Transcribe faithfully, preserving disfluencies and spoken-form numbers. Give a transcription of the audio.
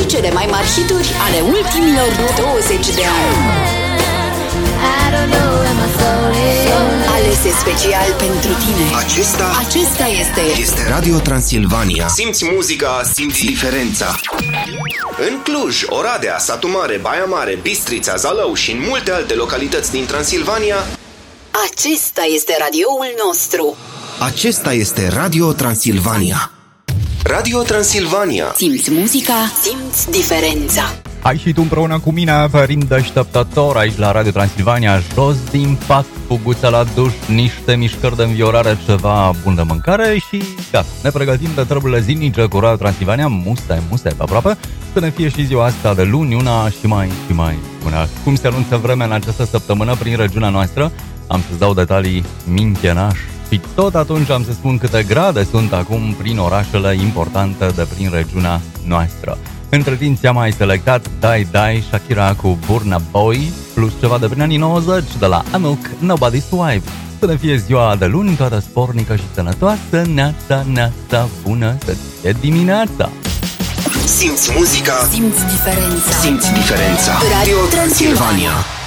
și cele mai mari hituri ale ultimilor douăzeci de ani. Alese special pentru tine. Acesta Acesta este Este Radio Transilvania. Simți muzica, simți diferența. În Cluj, Oradea, Satu Mare, Baia Mare, Bistrița, Zalău și în multe alte localități din Transilvania, Acesta este radioul nostru. acesta este Radio Transilvania. Radio Transilvania. Simți muzica, simți diferența. Hai și tu împreună cu mine, Ferim Deșteptător, aici la Radio Transilvania, jos din pat, fuguța la duș, niște mișcări de înviorare, ceva bun de mâncare și gata, ne pregătim de treburile zilnice cu Radio Transilvania, muste, muste pe aproape, să ne fie și ziua asta de luni, una și mai și mai bună. Cum se anunță vremea în această săptămână prin regiunea noastră, am să-ți dau detalii minchenaș. Și tot atunci am să spun câte grade sunt acum prin orașele importante de prin regiunea noastră. Între timp ți-am mai selectat Dai Dai, Shakira cu Burna Boy, plus ceva de prin anii nouăzeci de la Amok, Nobody's Wife. Să ne fie ziua de luni, toată spornică și sănătoasă, neața, neața, bună să fie dimineața! Simți muzica, Simți diferența. simți diferența. Radio Transilvania.